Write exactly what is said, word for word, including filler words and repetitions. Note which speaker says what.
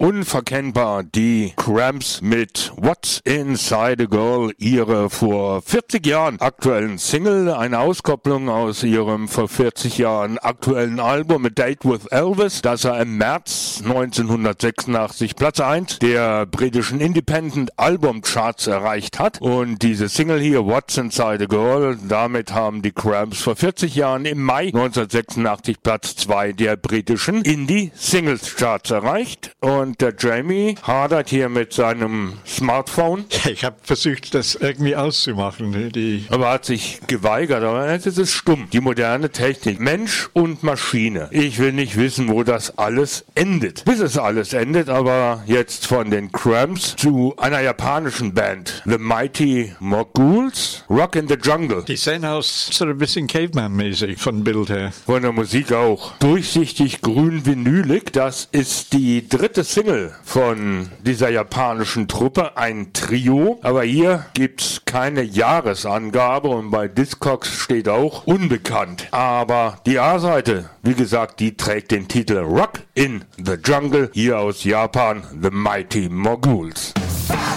Speaker 1: unverkennbar die Cramps mit What's Inside a Girl, ihre vor vierzig Jahren aktuellen Single, eine Auskopplung aus ihrem vor vierzig Jahren aktuellen Album A Date with Elvis, das er im März neunzehnhundertsechsundachtzig Platz eins der britischen Independent Album Charts erreicht hat. Und diese Single hier, What's Inside a Girl, damit haben die Cramps vor vierzig Jahren im Mai neunzehnhundertsechsundachtzig Platz zwei der britischen Indie Singles Charts erreicht. Und der Jamie hadert hier mit seinem Smartphone.
Speaker 2: Ja, ich habe versucht, das irgendwie auszumachen. Die
Speaker 1: aber hat sich geweigert. Aber jetzt ist es stumm. Die moderne Technik. Mensch und Maschine. Ich will nicht wissen, wo das alles endet. Bis es alles endet, aber jetzt von den Cramps zu einer japanischen Band. The Mighty Moguls. Rock in the Jungle.
Speaker 2: Die sehen aus so ein bisschen Caveman-mäßig von Bild her.
Speaker 1: Von der Musik auch. Durchsichtig grün vinylig. Das ist die dritte Single von dieser japanischen Truppe. Ein Trio. Aber hier gibt's keine Jahresangabe und bei Discogs steht auch unbekannt. Aber die A-Seite, wie gesagt, die trägt den Titel Rock in the Jungle. Hier aus Japan, The Mighty Moguls.